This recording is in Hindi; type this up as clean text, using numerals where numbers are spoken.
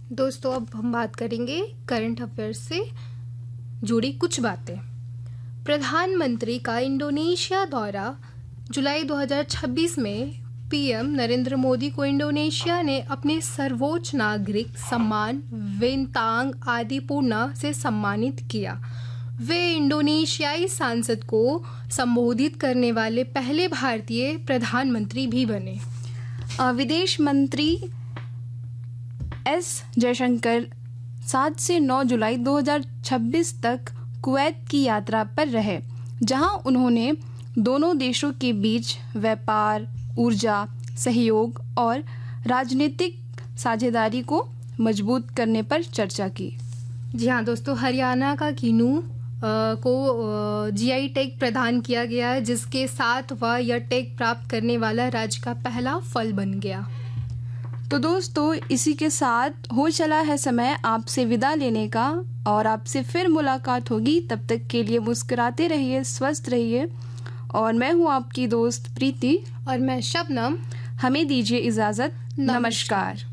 दोस्तों अब हम बात करेंगे करंट अफेयर्स से जुड़ी कुछ बातें। प्रधानमंत्री का इंडोनेशिया दौरा। जुलाई 2026 में पीएम नरेंद्र मोदी को इंडोनेशिया ने अपने सर्वोच्च नागरिक सम्मान बिंतांग आदिपुर्ना से सम्मानित किया। वे इंडोनेशियाई संसद को संबोधित करने वाले पहले भारतीय प्रधानमंत्री भी बने। विदेश मंत्री एस जयशंकर 7 से 9 जुलाई 2026 तक कुवैत की यात्रा पर रहे, जहां उन्होंने दोनों देशों के बीच व्यापार, ऊर्जा सहयोग और राजनीतिक साझेदारी को मजबूत करने पर चर्चा की। जी हाँ दोस्तों, हरियाणा का किन्नू को जीआई टैग प्रदान किया गया है, जिसके साथ वह यह टैग प्राप्त करने वाला राज्य का पहला फल बन गया। तो दोस्तों इसी के साथ हो चला है समय आपसे विदा लेने का, और आपसे फिर मुलाकात होगी। तब तक के लिए मुस्कुराते रहिए, स्वस्थ रहिए, और मैं हूँ आपकी दोस्त प्रीति और मैं शबनम। हमें दीजिए इजाज़त। नमस्कार।